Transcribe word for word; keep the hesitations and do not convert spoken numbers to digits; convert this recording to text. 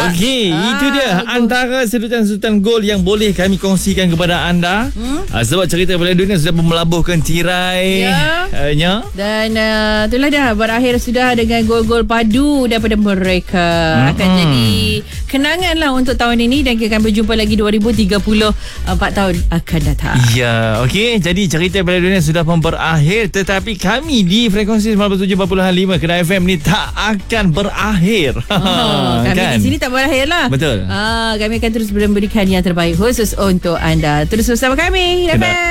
Okey, Ah, itu dia gol. antara sedutan-sedutan gol yang boleh kami kongsikan kepada anda. Hmm? Uh, sebab cerita Piala Dunia sudah melabuhkan tirai. Ya. Uh, nya. Dan uh, itulah dah berakhir sudah dengan gol-gol padu daripada mereka. Mm-hmm. Akan jadi kenangan lah untuk tahun ini dan kita akan berjumpa lagi dua ribu tiga puluh empat tahun akan datang. Ya, okey. Jadi cerita Piala Dunia sudah pun berakhir, tetapi kami di frekuensi sembilan puluh tujuh perpuluhan lima Kedah F M ni tak akan berakhir. Oh, kami kan? di sini tak berakhir lah. Betul. Ah, kami akan terus memberikan yang terbaik khusus untuk anda. Terus bersama kami. Kedah.